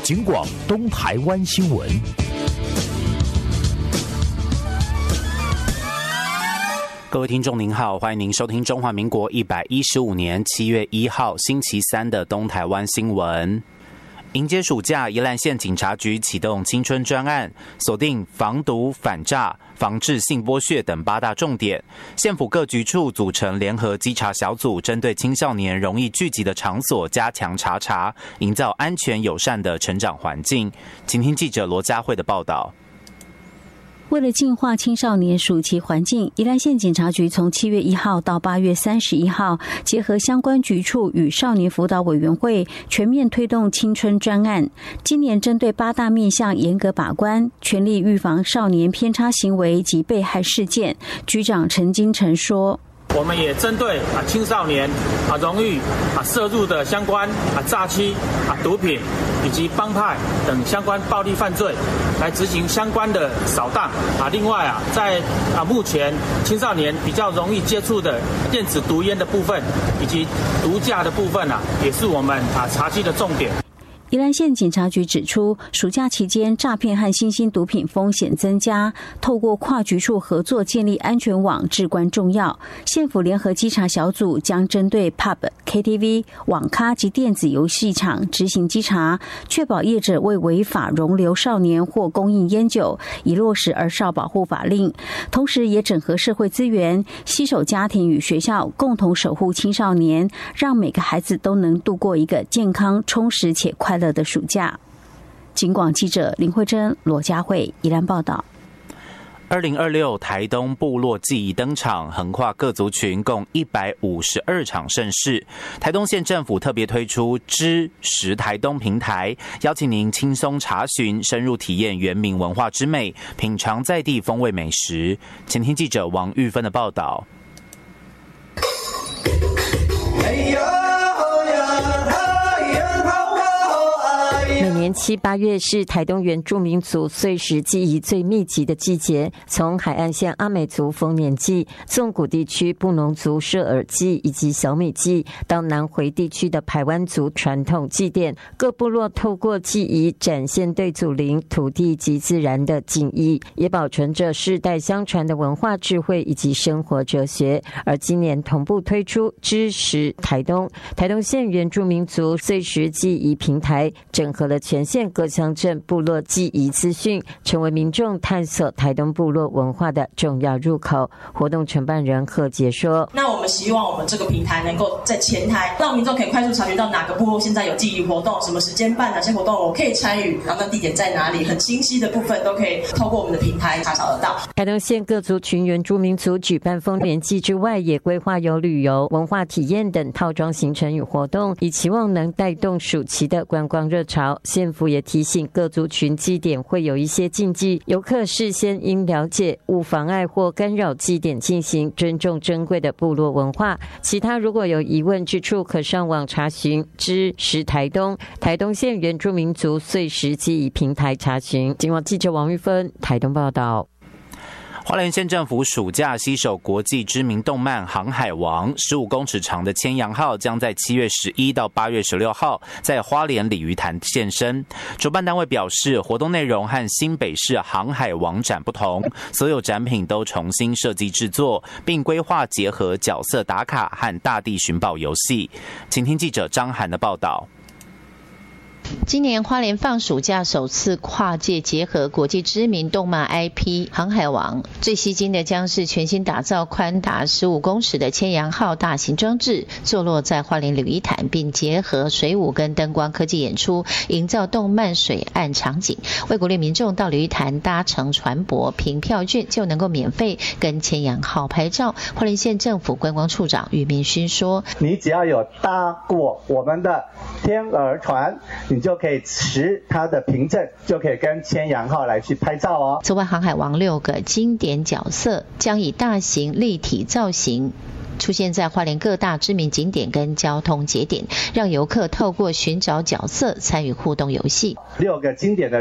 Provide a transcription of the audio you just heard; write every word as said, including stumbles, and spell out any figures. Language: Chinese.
警广东台湾新闻。各位听众您好，欢迎您收听中华民国一百一十五年七月一号星期三的东台湾新闻。迎接暑假，宜兰县警察局启动青春专案，锁定防毒、反诈、防治性剥削等八大重点。县府各局处组成联合稽查小组，针对青少年容易聚集的场所加强查查，营造安全友善的成长环境。请听记者罗佳慧的报道。 为了净化青少年暑期环境，宜兰县警察局从七月一号到八月三十一号，结合相关局处与少年辅导委员会，全面推动青春专案。今年针对八大面向严格把关，全力预防少年偏差行为及被害事件。局长陈金城说， 我们也针对啊青少年啊容易啊涉入的相关啊诈欺啊毒品以及帮派等相关暴力犯罪，来执行相关的扫荡啊。另外啊，在啊目前青少年比较容易接触的电子毒烟的部分以及毒驾的部分啊，也是我们啊查缉的重点。 宜兰县警察局指出，暑假期间诈骗和新兴毒品风险增加，透过跨局处合作建立安全网至关重要。县府联合稽查小组将针对 Pub、K T V、网咖及电子游戏场执行稽查，确保业者为违法容留少年或供应烟酒，以落实儿少保护法令。同时也整合社会资源，携手家庭与学校，共同守护青少年，让每个孩子都能度过一个健康、充实且快乐的暑假。警广记者林慧珍、罗佳慧宜兰报道。 二零二六台东部落祭仪登场，横跨各族群，共一百五十二场盛事。台东县政府特别推出知识台东平台，邀请您轻松查询，深入体验原民文化之美，品尝在地风味美食。前听记者王玉芬的报道。 每年七八月是台东原住民族岁时祭仪最密集的季节，从海岸线阿美族丰年祭、纵谷地区布农族射耳祭以及小米祭，到南回地区的排湾族传统祭典，各部落透过祭仪展现对祖灵、土地及自然的敬意，也保存着世代相传的文化智慧以及生活哲学。而今年同步推出知识台东，台东县原住民族岁时祭仪平台，整合了全县各乡镇部落祭仪资讯，成为民众探索台东部落文化的重要入口。活动承办人贺杰说， 那我们希望我们这个平台能够在前台，让民众可以快速察觉到哪个部落现在有祭仪活动，什么时间办，哪些活动我可以参与，然后那地点在哪里，很清晰的部分都可以透过我们的平台查找得到。 台东县各族群原住民族举办丰年祭之外，也规划有旅游、文化体验等套装行程与活动，以期望能带动暑期的观光热潮。县府也提醒各族群祭典会有一些禁忌，游客事先应了解，勿妨碍或干扰祭典进行，尊重珍贵的部落文化。其他如果有疑问之处，可上网查询知识台东台东县原住民族岁时祭仪平台查询。警广记者王玉芬台东报道。 花莲县政府暑假携手国际知名动漫《航海王》，十五公尺长的千阳号将在七月十一到八月十六号在花莲鲤鱼潭现身。主办单位表示，活动内容和新北市航海王展不同，所有展品都重新设计制作，并规划结合角色打卡和大地寻宝游戏。请听记者张涵的报道。 今年花莲放暑假首次跨界结合国际知名动漫 I P 航海王，最吸睛的将是全新打造宽达十五公尺的千阳号大型装置，坐落在花莲鲤鱼潭，并结合水舞跟灯光科技演出，营造动漫水岸场景，为鼓励民众到鲤鱼潭搭乘船舶，凭票券就能够免费跟千阳号拍照。花莲县政府观光处长俞明勋说， 你只要有搭过我们的天鹅船，你就可以持它的凭证，就可以跟千阳号来去拍照哦。 此外，航海王六个经典角色将以大型立体造型出现在花莲各大知名景点跟交通节点，让游客透过寻找角色参与互动游戏。 六个经典的